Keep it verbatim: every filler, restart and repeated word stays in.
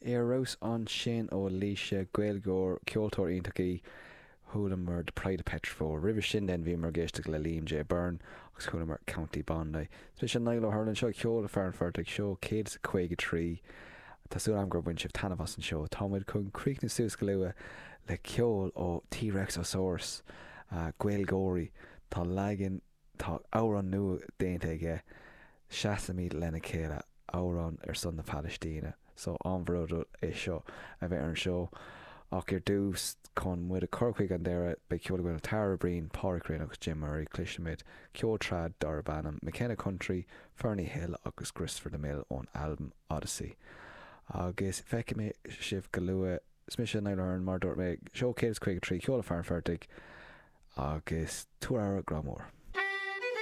Arrós an sin ó líise Gaeilgeoir ceoltóir iontachaí thualamar de Pride of Petrofór. Ribh sin den bhí mar géiste le Liam J. Byrne agus thualamar County Bondi. Tá sin nail ó Harlan seo ceol a fear an fertig seo céad chuige trí. Tású am gur buin sibh tanmh as an seo. Támuid chun críoch na suas go luath le ceol ó T-Rexosaurus uh, Gaeilgeoirí. Tá legan tá árán nua déanta aige seasamí lena céile árán ar son na Palestíne. So anbhródú é seo a bheith ar an seo. Ach ar dús chun muid a corcaig an deire be ceola goin Tara Breen, Pádraig Réan agus Jim Murray, Clishimid, Ceol Trad, Dara Banham, McKenna Country, Fernie Hill agus Christopher DeMille ón album Odyssey. Agus feice mé sibh go luath smise nailr an mar dúirt mé seo céad chuige trí ceola fear an fertig agus tú ára gramór.